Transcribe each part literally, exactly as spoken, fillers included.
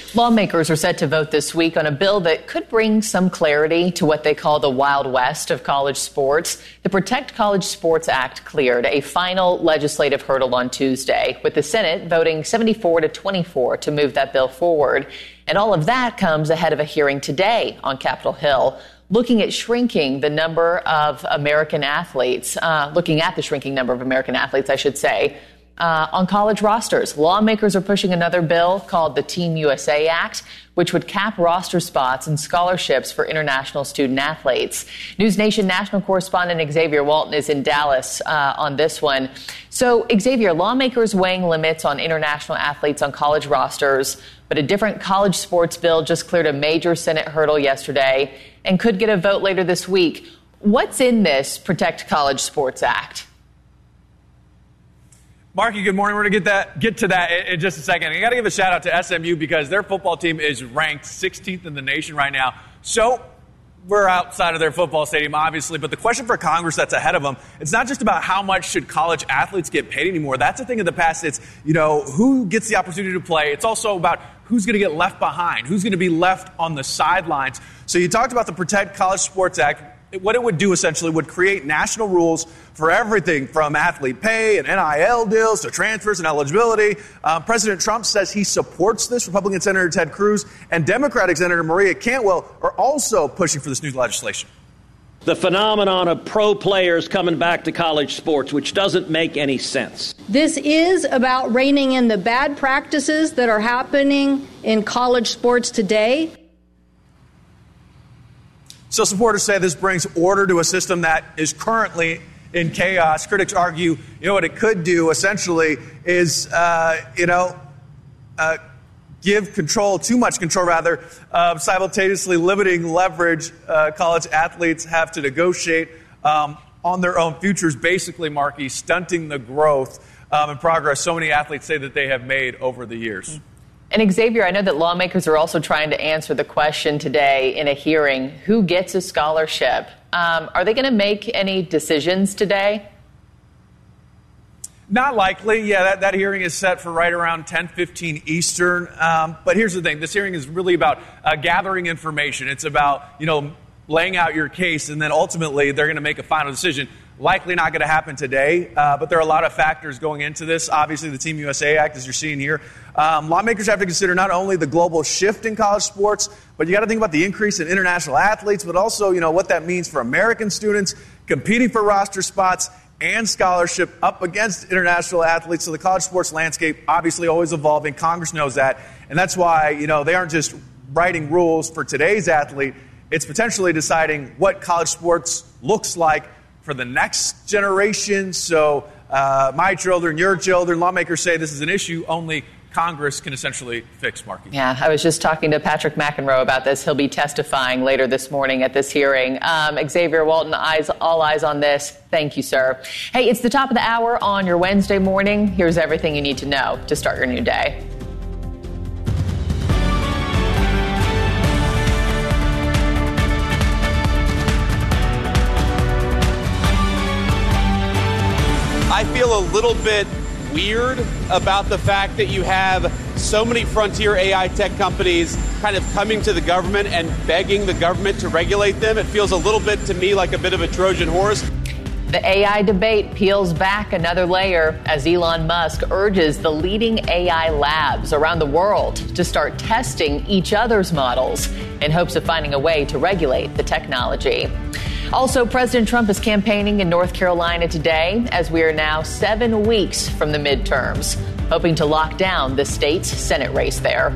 Lawmakers are set to vote this week on a bill that could bring some clarity to what they call the Wild West of college sports. The Protect College Sports Act cleared a final legislative hurdle on Tuesday, with the Senate voting seventy-four to twenty-four to move that bill forward. And all of that comes ahead of a hearing today on Capitol Hill, looking at shrinking the number of American athletes, uh, looking at the shrinking number of American athletes, I should say, Uh, on college rosters. Lawmakers are pushing another bill called the Team U S A Act, which would cap roster spots and scholarships for international student athletes. News Nation national correspondent Xavier Walton is in Dallas uh, on this one. So, Xavier, lawmakers weighing limits on international athletes on college rosters, but a different college sports bill just cleared a major Senate hurdle yesterday and could get a vote later this week. What's in this Protect College Sports Act? Marky, good morning. We're going to get that get to that in just a second. I got to give a shout out to S M U because their football team is ranked sixteenth in the nation right now. So we're outside of their football stadium, obviously. But the question for Congress that's ahead of them, it's not just about how much should college athletes get paid anymore. That's a thing of the past. It's, you know, who gets the opportunity to play. It's also about who's going to get left behind, who's going to be left on the sidelines. So you talked about the Protect College Sports Act. What it would do essentially would create national rules for everything from athlete pay and N I L deals to transfers and eligibility. Uh, President Trump says he supports this. Republican Senator Ted Cruz and Democratic Senator Maria Cantwell are also pushing for this new legislation. The phenomenon of pro players coming back to college sports, which doesn't make any sense. This is about reining in the bad practices that are happening in college sports today. So supporters say this brings order to a system that is currently in chaos. Critics argue, you know, what it could do essentially is, uh, you know, uh, give control, too much control rather, uh, simultaneously limiting leverage uh, college athletes have to negotiate um, on their own futures, basically, Marky, stunting the growth um, and progress so many athletes say that they have made over the years. Mm-hmm. And Xavier, I know that lawmakers are also trying to answer the question today in a hearing, who gets a scholarship? Um, are they going to make any decisions today? Not likely. Yeah, that, that hearing is set for right around ten fifteen Eastern. Um, but here's the thing. This hearing is really about uh, gathering information. It's about, you know, laying out your case, and then ultimately they're going to make a final decision. Likely not going to happen today, uh, but there are a lot of factors going into this. Obviously, the Team U S A Act, as you're seeing here. Um, lawmakers have to consider not only the global shift in college sports, but you got to think about the increase in international athletes, but also, you know, what that means for American students competing for roster spots and scholarship up against international athletes. So the college sports landscape, obviously always evolving. Congress knows that. And that's why, you know, they aren't just writing rules for today's athlete. It's potentially deciding what college sports looks like for the next generation. So uh, my children, your children, lawmakers say this is an issue only Congress can essentially fix, Marky. Yeah, I was just talking to Patrick McEnroe about this. He'll be testifying later this morning at this hearing. Um, Xavier Walton, eyes, all eyes on this. Thank you, sir. Hey, it's the top of the hour on your Wednesday morning. Here's everything you need to know to start your new day. I feel a little bit weird about the fact that you have so many frontier A I tech companies kind of coming to the government and begging the government to regulate them. It feels a little bit to me like a bit of a Trojan horse. The A I debate peels back another layer as Elon Musk urges the leading A I labs around the world to start testing each other's models in hopes of finding a way to regulate the technology. Also, President Trump is campaigning in North Carolina today as we are now seven weeks from the midterms, hoping to lock down the state's Senate race there.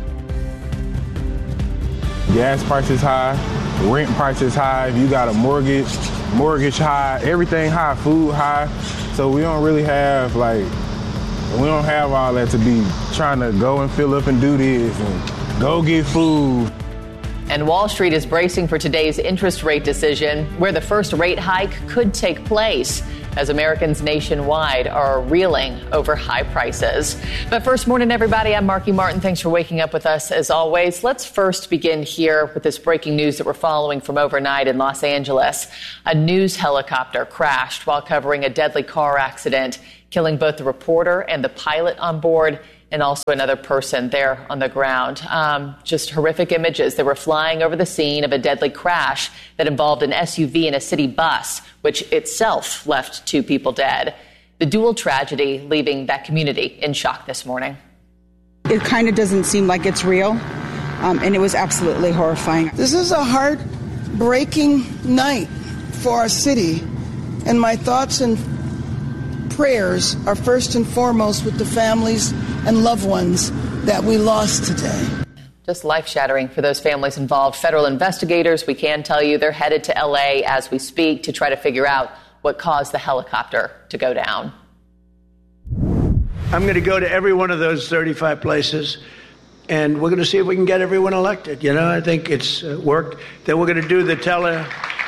Gas prices high, rent prices high, if you got a mortgage, mortgage high, everything high, food high. So we don't really have, like, we don't have all that to be trying to go and fill up and do this and go get food. And Wall Street is bracing for today's interest rate decision, where the first rate hike could take place as Americans nationwide are reeling over high prices. But first, morning, everybody. I'm Marky Martin. Thanks for waking up with us, as always. Let's first begin here with this breaking news that we're following from overnight in Los Angeles. A news helicopter crashed while covering a deadly car accident, killing both the reporter and the pilot on board. and also another person there on the ground. Um, just horrific images. They were flying over the scene of a deadly crash that involved an S U V and a city bus, which itself left two people dead. The dual tragedy leaving that community in shock this morning. It kind of doesn't seem like it's real, um, and it was absolutely horrifying. This is a heartbreaking night for our city, and my thoughts and prayers are first and foremost with the families and loved ones that we lost today. Just life-shattering for those families involved. Federal investigators, we can tell you, they're headed to L A as we speak to try to figure out what caused the helicopter to go down. I'm going to go to every one of those thirty-five places, and we're going to see if we can get everyone elected. You know, I think it's uh, worked. Then we're going to do the tele...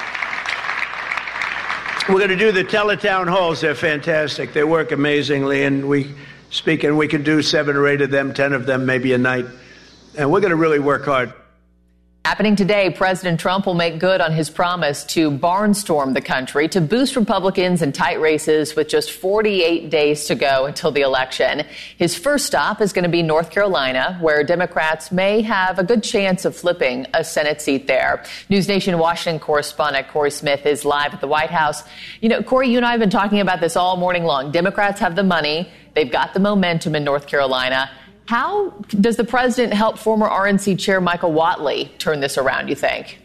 We're going to do the teletown halls. They're fantastic. They work amazingly, and we speak, and we can do seven or eight of them, ten of them, maybe a night. And we're going to really work hard. Happening today, President Trump will make good on his promise to barnstorm the country to boost Republicans in tight races with just forty-eight days to go until the election. His first stop is going to be North Carolina, where Democrats may have a good chance of flipping a Senate seat there. News Nation Washington correspondent Corey Smith is live at the White House. You know, Corey, you and I have been talking about this all morning long. Democrats have the money. They've got the momentum in North Carolina. How does the president help former R N C chair Michael Whatley turn this around, you think?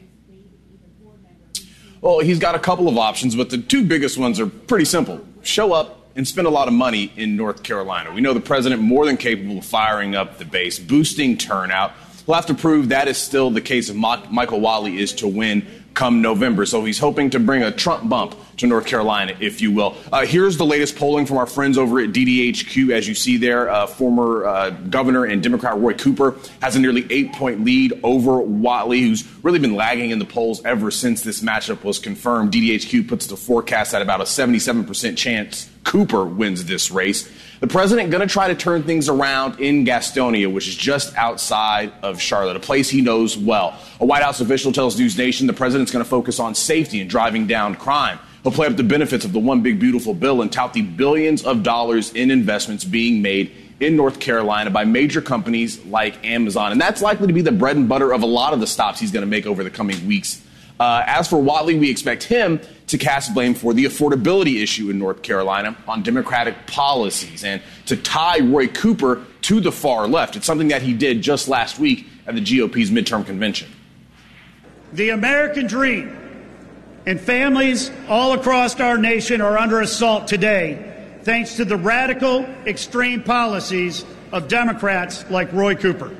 Well, he's got a couple of options, but the two biggest ones are pretty simple. Show up and spend a lot of money in North Carolina. We know the president more than capable of firing up the base, boosting turnout. He'll have to prove that is still the case if Michael Whatley is to win come November. So he's hoping to bring a Trump bump to North Carolina, if you will. Uh, here's the latest polling from our friends over at D D H Q. As you see there, uh, former uh, governor and Democrat Roy Cooper has a nearly eight-point lead over Whatley, who's really been lagging in the polls ever since this matchup was confirmed. D D H Q puts the forecast at about a seventy-seven percent chance Cooper wins this race. The president going to try to turn things around in Gastonia, which is just outside of Charlotte, a place he knows well. A White House official tells News Nation the president's going to focus on safety and driving down crime. He'll play up the benefits of the One Big Beautiful Bill and tout the billions of dollars in investments being made in North Carolina by major companies like Amazon. And that's likely to be the bread and butter of a lot of the stops he's going to make over the coming weeks. Uh, as for Whatley, we expect him to cast blame for the affordability issue in North Carolina on Democratic policies and to tie Roy Cooper to the far left. It's something that he did just last week at the G O P's midterm convention. The American dream and families all across our nation are under assault today, thanks to the radical, extreme policies of Democrats like Roy Cooper.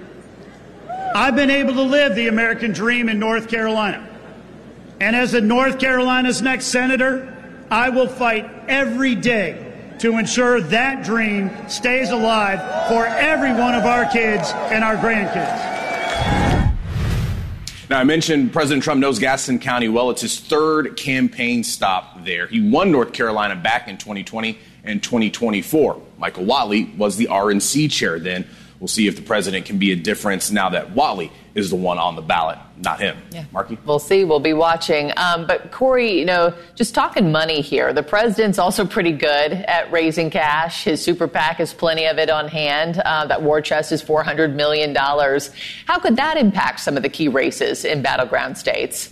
I've been able to live the American dream in North Carolina. And as a North Carolina's next senator, I will fight every day to ensure that dream stays alive for every one of our kids and our grandkids. Now, I mentioned President Trump knows Gaston County well. It's his third campaign stop there. He won North Carolina back in twenty twenty and twenty twenty-four. Michael Whatley was the R N C chair then. We'll see if the president can be a difference now that Whatley is the one on the ballot, not him. Yeah. Marky? We'll see. We'll be watching. Um, but, Corey, you know, just talking money here, the president's also pretty good at raising cash. His super PAC has plenty of it on hand. Uh, that war chest is four hundred million dollars. How could that impact some of the key races in battleground states?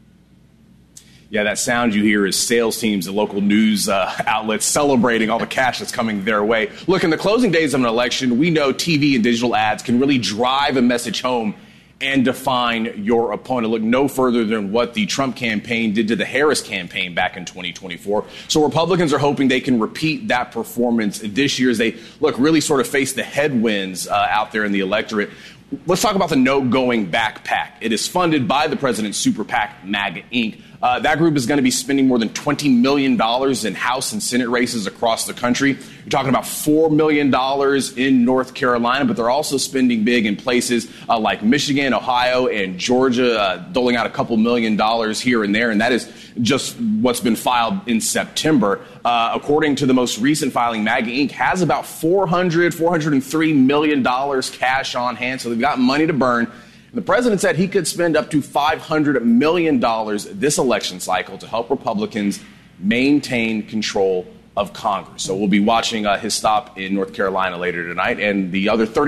Yeah, that sound you hear is sales teams and local news uh, outlets celebrating all the cash that's coming their way. Look, in the closing days of an election, we know T V and digital ads can really drive a message home and define your opponent. Look no further than what the Trump campaign did to the Harris campaign back in twenty twenty-four. So Republicans are hoping they can repeat that performance this year as they, look, really sort of face the headwinds uh, out there in the electorate. Let's talk about the No Going Back PAC. It is funded by the president's super PAC, MAGA Incorporated. Uh, that group is going to be spending more than twenty million dollars in House and Senate races across the country. You're talking about four million dollars in North Carolina, but they're also spending big in places uh, like Michigan, Ohio, and Georgia, uh, doling out a couple million dollars here and there. And that is just what's been filed in September. Uh, according to the most recent filing, MAGA Incorporated has about four hundred, four hundred three million dollars cash on hand. So they've got money to burn. And the president said he could spend up to five hundred million dollars this election cycle to help Republicans maintain control of Congress. So we'll be watching uh, his stop in North Carolina later tonight, and the other thirty